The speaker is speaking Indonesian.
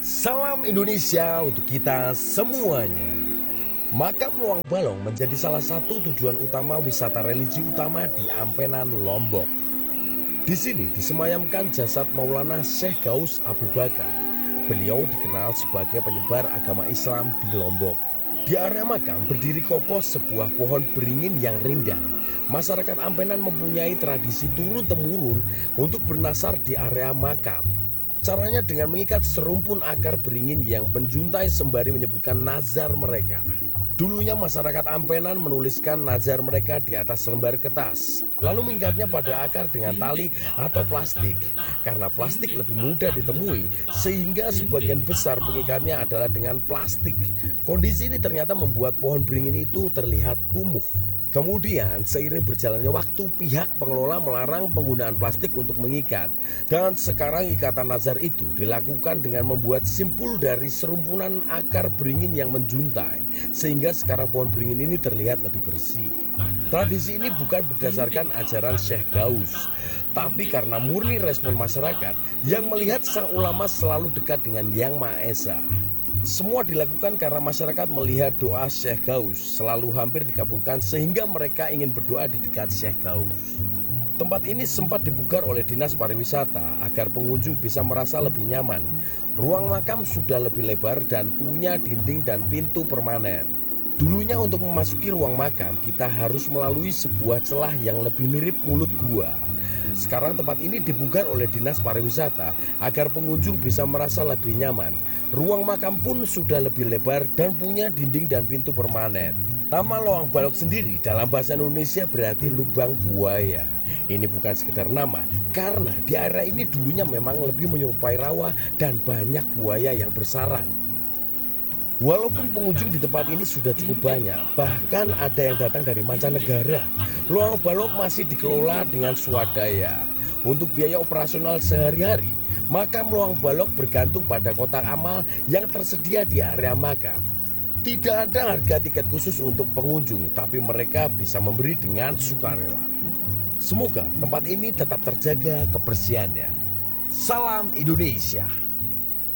Salam Indonesia untuk kita semuanya. Makam Luang Balong menjadi salah satu tujuan utama wisata religi utama di Ampenan, Lombok. Di sini disemayamkan jasad Maulana Syekh Ghaus Abu Bakar. Beliau dikenal sebagai penyebar agama Islam di Lombok. Di area makam berdiri kokoh sebuah pohon beringin yang rindang. Masyarakat Ampenan mempunyai tradisi turun-temurun untuk bernasar di area makam. Caranya dengan mengikat serumpun akar beringin yang menjuntai sembari menyebutkan nazar mereka. Dulunya masyarakat Ampenan menuliskan nazar mereka di atas lembar kertas, lalu mengikatnya pada akar dengan tali atau plastik. Karena plastik lebih mudah ditemui, sehingga sebagian besar pengikatnya adalah dengan plastik. Kondisi ini ternyata membuat pohon beringin itu terlihat kumuh. Kemudian seiring berjalannya waktu, pihak pengelola melarang penggunaan plastik untuk mengikat. Dan sekarang ikatan nazar itu dilakukan dengan membuat simpul dari serumpunan akar beringin yang menjuntai, sehingga sekarang pohon beringin ini terlihat lebih bersih. Tradisi ini bukan berdasarkan ajaran Syekh Ghaus, tapi karena murni respon masyarakat yang melihat sang ulama selalu dekat dengan Yang Maha Esa. Semua dilakukan karena masyarakat melihat doa Syekh Ghaus selalu hampir dikabulkan, sehingga mereka ingin berdoa di dekat Syekh Ghaus. Tempat ini sempat dipugar oleh Dinas Pariwisata agar pengunjung bisa merasa lebih nyaman. Ruang makam sudah lebih lebar dan punya dinding dan pintu permanen. Dulunya untuk memasuki ruang makam kita harus melalui sebuah celah yang lebih mirip mulut gua. Sekarang tempat ini dipugar oleh Dinas Pariwisata agar pengunjung bisa merasa lebih nyaman. Ruang makam pun sudah lebih lebar dan punya dinding dan pintu permanen. Nama Luang Balok sendiri dalam bahasa Indonesia berarti lubang buaya. Ini bukan sekedar nama, karena di area ini dulunya memang lebih menyerupai rawa dan banyak buaya yang bersarang. Walaupun pengunjung di tempat ini sudah cukup banyak, bahkan ada yang datang dari mancanegara, Luang Balok masih dikelola dengan swadaya. Untuk biaya operasional sehari-hari, makam Luang Balok bergantung pada kotak amal yang tersedia di area makam. Tidak ada harga tiket khusus untuk pengunjung, tapi mereka bisa memberi dengan sukarela. Semoga tempat ini tetap terjaga kebersihannya. Salam Indonesia.